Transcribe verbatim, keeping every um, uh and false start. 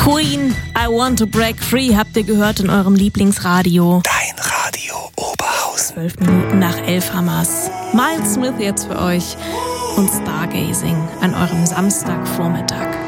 Queen, I Want to Break Free habt ihr gehört in eurem Lieblingsradio. Dein Radio Oberhausen. Zwölf Minuten nach elf Hammers. Miles Smith jetzt für euch und Stargazing an eurem Samstagvormittag.